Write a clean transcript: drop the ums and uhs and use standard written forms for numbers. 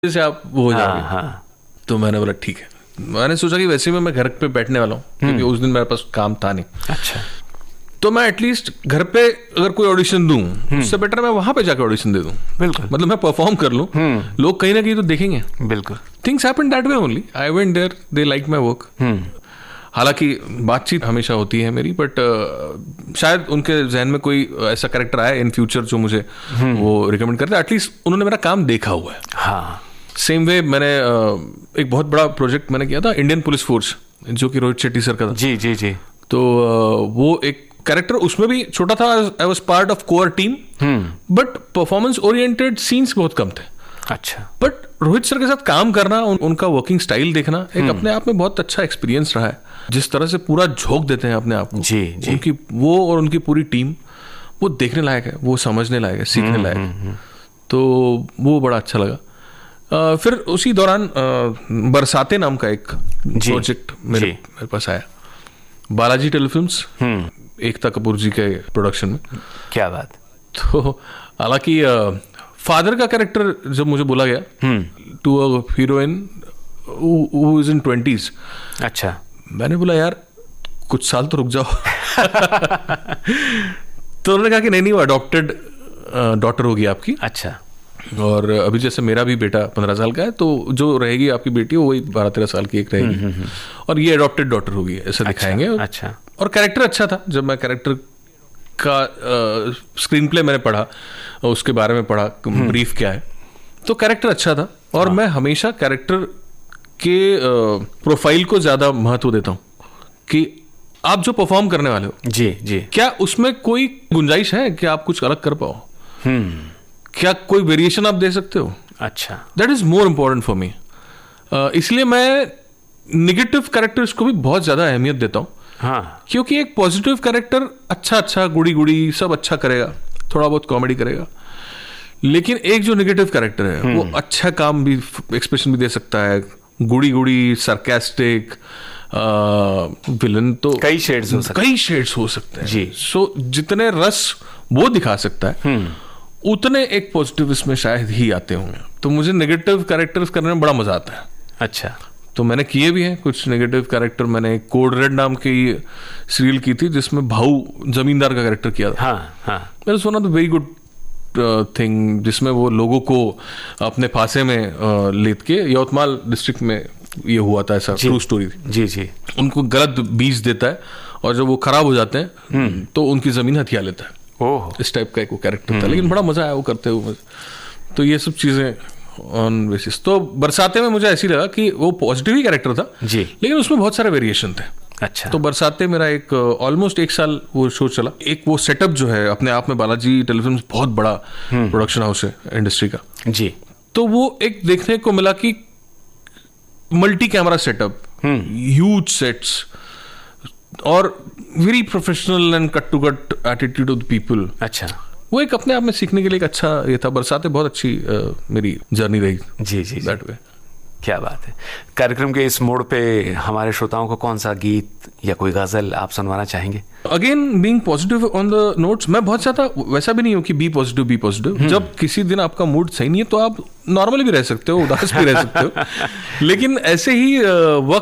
से आप वो हो जाओगे। हाँ। तो मैंने बोला ठीक है, मैंने सोचा कि वैसे में मैं घर पे बैठने वाला हूँ क्योंकि उस दिन मेरे पास काम था नहीं। अच्छा। तो मैं एटलीस्ट घर पे अगर कोई ऑडिशन दूं उससे बेटर मैं वहां पे जाकर ऑडिशन दे दूं। बिल्कुल। मतलब मैं परफॉर्म कर लूं, लोग कहीं ना कहीं तो देखेंगे। बिल्कुल। Things happen that way only. I went there, they like my work. हालांकि बातचीत हमेशा होती है मेरी, बट शायद उनके जहन में कोई ऐसा कैरेक्टर आया इन फ्यूचर जो मुझे वो रिकमेंड करता है। एटलीस्ट उन्होंने मेरा काम देखा हुआ है। हाँ। सेम वे मैंने एक बहुत बड़ा प्रोजेक्ट मैंने किया था इंडियन पुलिस फोर्स, जो कि रोहित शेट्टी सर का था। जी जी जी। तो वो एक कैरेक्टर उसमें भी छोटा था। I was part of core team, but performance oriented scenes बहुत कम थे। अच्छा। बट रोहित सर के साथ काम करना, उनका वर्किंग स्टाइल देखना एक अपने आप में बहुत अच्छा एक्सपीरियंस रहा है। जिस तरह से पूरा झोंक देते हैं अपने आप को, जी जी। उनकी वो और उनकी पूरी टीम, वो देखने लायक है, वो समझने लायक है, सीखने लायक है। तो वो बड़ा अच्छा लगा। फिर उसी दौरान बरसाते नाम का एक प्रोजेक्ट मेरे पास आया, बालाजी टेलीफिल्म्स, एकता कपूर जी के प्रोडक्शन में। क्या बात। तो हालांकि फादर का कैरेक्टर जब मुझे बोला गया to a heroine who is in 20s, अच्छा, मैंने बोला यार कुछ साल तो रुक जाओ। तो उन्होंने कहा कि नहीं, वो अडॉप्टेड डॉटर होगी आपकी। अच्छा। और अभी जैसे मेरा भी बेटा 15 साल का है, तो जो रहेगी आपकी बेटी वो वही 12-13 साल की एक रहेगी, और ये अडॉप्टेड डॉटर होगी, ऐसा दिखाएंगे। अच्छा। और कैरेक्टर अच्छा था। जब मैं कैरेक्टर का स्क्रीन प्ले मैंने पढ़ा, उसके बारे में पढ़ा, ब्रीफ क्या है, तो कैरेक्टर अच्छा था। और मैं हमेशा कैरेक्टर के प्रोफाइल को ज्यादा महत्व देता हूँ कि आप जो परफॉर्म करने वाले हो, जी जी, क्या उसमें कोई गुंजाइश है कि आप कुछ अलग कर पाओ, क्या कोई वेरिएशन आप दे सकते हो। अच्छा, that is more important for me. इसलिए मैं निगेटिव कैरेक्टर्स को भी बहुत ज्यादा अहमियत देता हूँ। हाँ, क्योंकि एक पॉजिटिव कैरेक्टर अच्छा गुड़ी गुड़ी सब अच्छा करेगा, थोड़ा बहुत कॉमेडी करेगा, लेकिन एक जो निगेटिव कैरेक्टर है वो अच्छा काम भी, एक्सप्रेशन भी दे सकता है, गुड़ी गुड़ी सरकास्टिक विलन, तो कई शेड्स हो सकते हैं जी। सो जितने रस वो दिखा सकता है उतने एक पॉजिटिव इसमें शायद ही आते होंगे। तो मुझे नेगेटिव कैरेक्टर्स करने में बड़ा मजा आता है। अच्छा। तो मैंने किए भी हैं कुछ नेगेटिव कैरेक्टर। मैंने कोड रेड नाम की सीरियल की थी जिसमें भाऊ जमींदार का कैरेक्टर किया था। हाँ हाँ। That was one of the very good thing, जिसमें वो लोगों को अपने फांसे में लेट के, यवतमाल डिस्ट्रिक्ट में ये हुआ था, ऐसा ट्रू स्टोरी थी। जी जी। उनको गलत बीज देता है और जब वो खराब हो जाते हैं तो उनकी जमीन हथिया लेता है। ओह, इस टाइप का एक वो कैरेक्टर था, लेकिन बड़ा मजा आया वो करते हुए। तो ये सब चीजें ऑन बेसिस। तो बरसाते में मुझे ऐसी लगा कि वो पॉजिटिव ही कैरेक्टर था जी, लेकिन उसमें बहुत सारे वेरिएशन थे। अच्छा। तो बरसाते मेरा एक ऑलमोस्ट 1 साल वो शो चला। एक वो सेटअप जो है अपने आप में, बालाजी टेलीफिल्म्स बहुत बड़ा प्रोडक्शन हाउस है इंडस्ट्री का जी। तो वो एक देखने को मिला कि multi camera setup, huge sets, और very professional and cut to cut attitude of the people. अच्छा। वो एक अपने आप में सीखने के लिए एक अच्छा ये था। बरसाते बहुत अच्छी मेरी जर्नी रही। जी जी, दैट वे। क्या बात है। कार्यक्रम के इस मोड़ पे हमारे श्रोताओं को कौन सा गीत या कोई गजल आप सुनवाना चाहेंगे? Again being positive on the notes, मैं बहुत ज्यादा वैसा भी नहीं हूँ कि बी पॉजिटिव। जब किसी दिन आपका मूड सही नहीं है तो आप नॉर्मली भी रह सकते हो, उदास भी रह सकते हो, लेकिन ऐसे ही वक्त